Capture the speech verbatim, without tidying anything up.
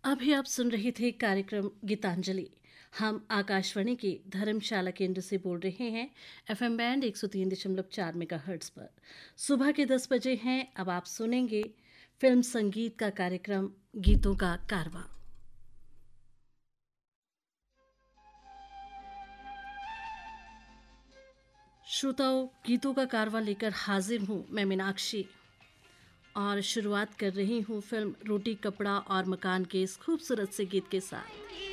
अभी आप सुन रहे थे कार्यक्रम गीतांजलि। हम आकाशवाणी के धर्मशाला केंद्र से बोल रहे हैं एफएम बैंड एक सौ तीन दशमलव चार मेगाहर्ट्ज पर। सुबह के दस बजे हैं। अब आप सुनेंगे फिल्म संगीत का कार्यक्रम गीतों का कारवां। श्रोताओं, गीतों का कारवां लेकर हाजिर हूँ मैं मीनाक्षी और शुरुआत कर रही हूँ फिल्म रोटी कपड़ा और मकान के इस खूबसूरत से गीत के साथ।